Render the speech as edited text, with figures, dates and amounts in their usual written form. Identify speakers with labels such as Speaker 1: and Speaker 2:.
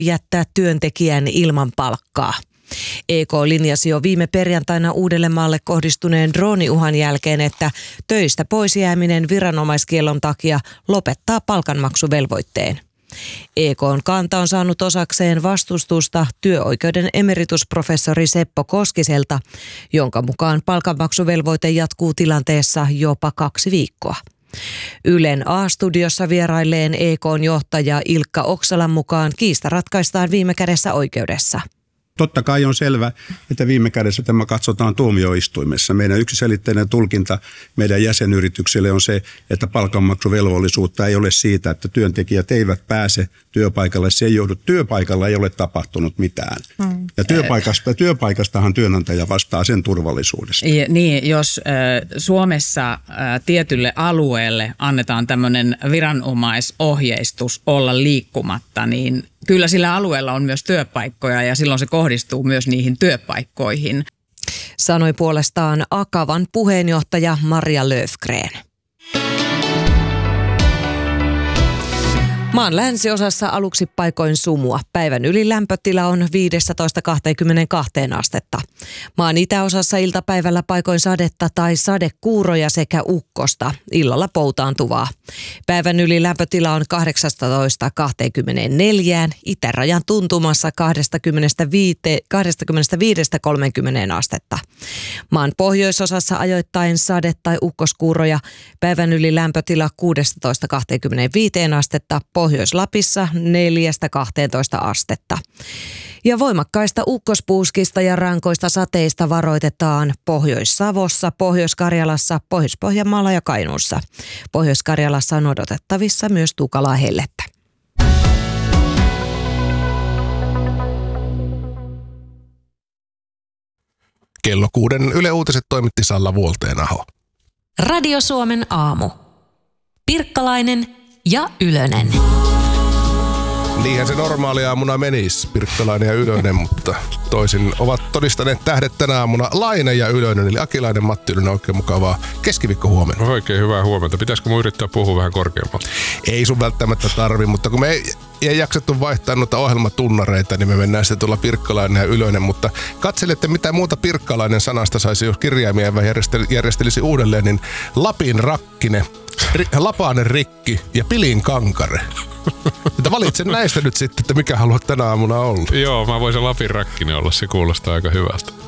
Speaker 1: jättää työntekijän ilman palkkaa. EK linjasi jo viime perjantaina Uudellemaalle kohdistuneen drooniuhan jälkeen, että töistä pois jääminen viranomaiskiellon takia lopettaa palkanmaksuvelvoitteen. EK:n kanta on saanut osakseen vastustusta työoikeuden emeritusprofessori Seppo Koskiselta, jonka mukaan palkanmaksuvelvoite jatkuu tilanteessa jopa 2 viikkoa. Ylen A-studiossa vierailleen EK:n johtaja Ilkka Oksalan mukaan kiista ratkaistaan viime kädessä oikeudessa.
Speaker 2: Totta kai on selvä, että viime kädessä tämä katsotaan tuomioistuimessa. Meidän yksiselitteinen tulkinta meidän jäsenyrityksille on se, että palkanmaksuvelvollisuutta ei ole siitä, että työntekijät eivät pääse työpaikalle. Se ei johdu, työpaikalla ei ole tapahtunut mitään. Ja työpaikastahan työnantaja vastaa sen turvallisuudesta.
Speaker 3: Niin, jos Suomessa tietylle alueelle annetaan tämmöinen viranomaisohjeistus olla liikkumatta, niin kyllä sillä alueella on myös työpaikkoja ja silloin se kohdistuu myös niihin työpaikkoihin.
Speaker 1: Sanoi puolestaan Akavan puheenjohtaja Maria Löfgren. Maan länsiosassa aluksi paikoin sumua. Päivän ylilämpötila on 15–22 astetta. Maan itäosassa iltapäivällä paikoin sadetta tai sadekuuroja sekä ukkosta. Illalla poutaantuvaa. Päivän ylilämpötila on 18–24, itärajan tuntumassa 25–30 astetta. Maan pohjoisosassa ajoittain sade- tai ukkoskuuroja. Päivän ylilämpötila 16–25 astetta. Pohjois-Lapissa 4–12 astetta. Ja voimakkaista ukkospuuskista ja rankoista sateista varoitetaan Pohjois-Savossa, Pohjois-Karjalassa, Pohjois-Pohjanmaalla ja Kainuussa. Pohjois-Karjalassa on odotettavissa myös tukalaa hellettä.
Speaker 4: Kello 6 Yle Uutiset toimitti Salla Vuolteenaho.
Speaker 5: Radio Suomen aamu. Pirkkalainen ja Ylönen.
Speaker 4: Niinhän se normaali aamuna menisi, Pirkkalainen ja Ylönen, mutta toisin ovat todistaneet tähdet tänä aamuna Laine ja Ylönen, eli Akilainen, Matti Ylönen. Oikein mukavaa keskiviikkohuomenta.
Speaker 6: Oikein hyvää huomenta. Pitäisikö mun yrittää puhua vähän korkeammalta?
Speaker 4: Ei sun välttämättä tarvi, mutta kun me ei jaksettu vaihtaa noita ohjelmatunnareita, niin me mennään sitten tuolla Pirkkalainen ja Ylönen, mutta katselette mitä muuta Pirkkalainen sanasta saisi, jos kirjaimia järjestelisi uudelleen, niin Lapin rakkine, Lapanen rikki ja Pilin kankare. Että valitsen näistä nyt sitten, että mikä haluat tänä aamuna olla.
Speaker 6: Joo, mä voisin Lapin rakkinen olla, se kuulostaa aika hyvältä.